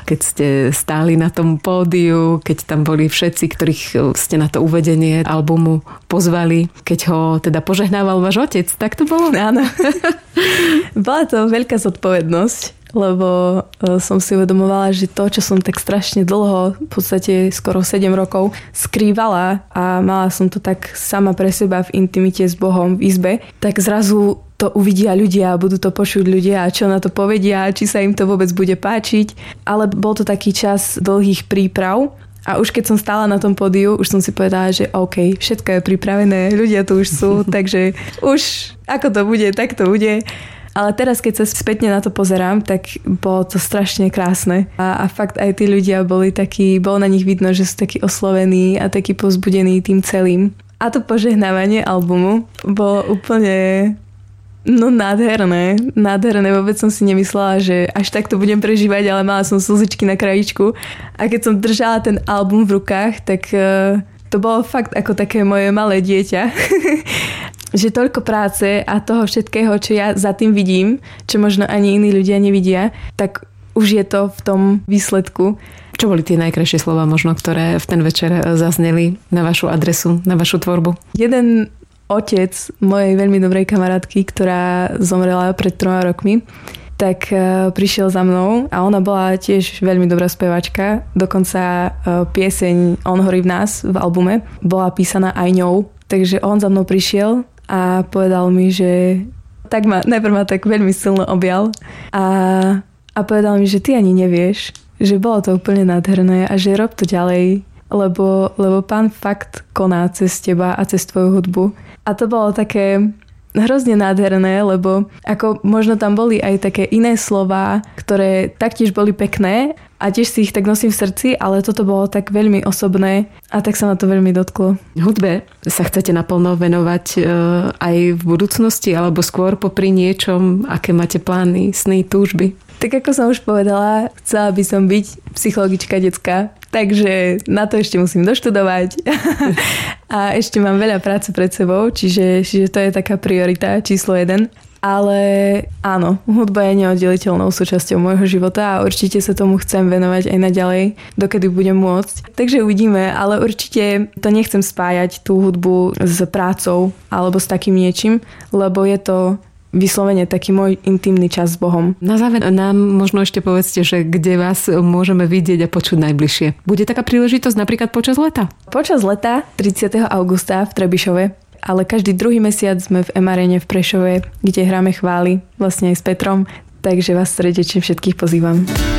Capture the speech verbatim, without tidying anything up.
keď ste stáli na tom pódiu, keď tam boli všetci, ktorých ste na to uvedenie albumu pozvali, keď ho teda požehnával váš otec. Tak to bolo? Áno. Bola to veľká zodpovednosť, lebo som si uvedomovala, že to, čo som tak strašne dlho, v podstate skoro sedem rokov, skrývala a mala som to tak sama pre seba v intimite s Bohom v izbe, tak zrazu to uvidia ľudia a budú to počuť ľudia a čo na to povedia, či sa im to vôbec bude páčiť. Ale bol to taký čas dlhých príprav a už keď som stála na tom pódiu, už som si povedala, že OK, všetko je pripravené, ľudia tu už sú, takže už ako to bude, tak to bude. Ale teraz, keď sa spätne na to pozerám, tak bolo to strašne krásne. A, a fakt aj tí ľudia boli takí, bolo na nich vidno, že sú takí oslovení a takí povzbudení tým celým. A to požehnávanie albumu bolo úplne no nádherné. Nádherné. Vôbec som si nemyslela, že až tak to budem prežívať, ale mala som slzičky na krajičku. A keď som držala ten album v rukách, tak uh, to bolo fakt ako také moje malé dieťa. Že toľko práce a toho všetkého, čo ja za tým vidím, čo možno ani iní ľudia nevidia, tak už je to v tom výsledku. Čo boli tie najkrajšie slova možno, ktoré v ten večer zazneli na vašu adresu, na vašu tvorbu? Jeden otec mojej veľmi dobrej kamarátky, ktorá zomrela pred troma rokmi, tak prišiel za mnou a ona bola tiež veľmi dobrá spevačka. Dokonca pieseň On horí v nás v albume bola písaná aj ňou. Takže on za mnou prišiel a povedal mi, že tak ma, najprv ma tak veľmi silno objal a, a povedal mi, že ty ani nevieš, že bolo to úplne nádherné a že rob to ďalej, lebo, lebo Pán fakt koná cez teba a cez tvoju hudbu. A to bolo také hrozne nádherné, lebo ako možno tam boli aj také iné slová, ktoré taktiež boli pekné a tiež si ich tak nosím v srdci, ale toto bolo tak veľmi osobné a tak sa ma to veľmi dotklo. Hudbe sa chcete naplno venovať e, aj v budúcnosti alebo skôr popri niečom, aké máte plány, sny, túžby? Tak ako som už povedala, chcela by som byť psychologička detská, takže na to ešte musím doštudovať a ešte mám veľa práce pred sebou, čiže, čiže to je taká priorita číslo jeden. Ale áno, hudba je neoddeliteľnou súčasťou môjho života a určite sa tomu chcem venovať aj naďalej, dokedy budem môcť. Takže uvidíme, ale určite to nechcem spájať tú hudbu s prácou alebo s takým niečím, lebo je to vyslovene taký môj intimný čas s Bohom. Na záver nám možno ešte povedzte, že kde vás môžeme vidieť a počuť najbližšie. Bude taká príležitosť napríklad počas leta? Počas leta tridsiateho augusta v Trebišove, ale každý druhý mesiac sme v em-arene v Prešove, kde hráme chvály, vlastne aj s Petrom, takže vás srdečne všetkých pozývam.